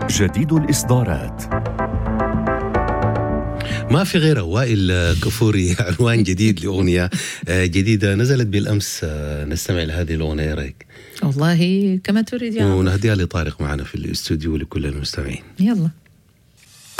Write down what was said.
جديد الإصدارات. ما في غير وائل كفوري عنوان جديد لأغنية جديدة نزلت بالأمس. نستمع لهذه الأغنية رأيك؟ والله كما تريد يا عمر. ونهديها لطارق معنا في الاستوديو ولكل المستمعين. يلا.